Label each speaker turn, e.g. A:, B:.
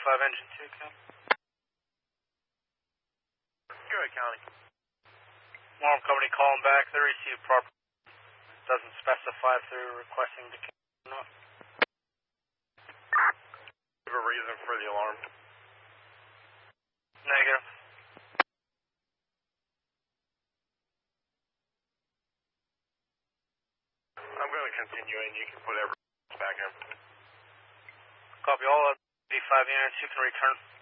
A: 5 engine 2, Ken.
B: Go ahead, County.
A: Alarm company calling back. They received proper. Doesn't specify if they're requesting to cancel or not.
B: Give a reason for the alarm.
A: Negative.
B: I'm going to continue and you can put everything back in.
A: Copy all of 85 units. You can return.